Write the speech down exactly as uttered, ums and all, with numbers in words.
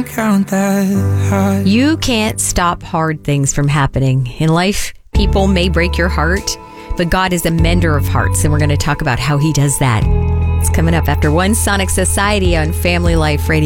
can't count that high. You can't stop hard things from happening. In life, people may break your heart, but God is a mender of hearts, and we're going to talk about how he does that. It's coming up after One Sonic Society on Family Life Radio.